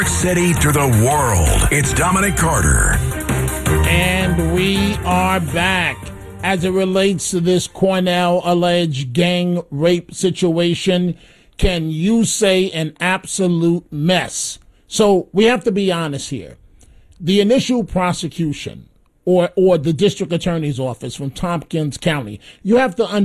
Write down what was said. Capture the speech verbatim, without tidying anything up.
City to the world. It's Dominic Carter. And we are back. As it relates to this Cornell alleged gang rape situation, can you say an absolute mess? So we have to be honest here. The initial prosecution or or the district attorney's office from Tompkins County, you have to understand